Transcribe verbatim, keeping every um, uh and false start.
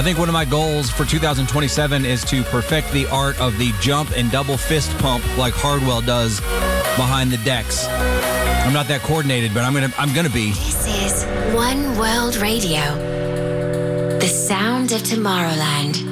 I think one of my goals for two thousand twenty-seven is to perfect the art of the jump and double fist pump like Hardwell does behind the decks. I'm not that coordinated, but I'm gonna I'm gonna be. This is One World Radio, the sound of Tomorrowland.